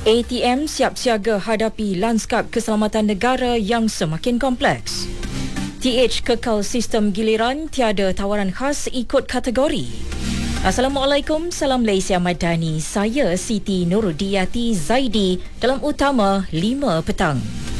ATM siap siaga hadapi lanskap keselamatan negara yang semakin kompleks. TH kekal sistem giliran, tiada tawaran khas ikut kategori. Assalamualaikum, salam Malaysia Madani. Saya Siti Nurudiyati Zaidi dalam Utama 5 petang.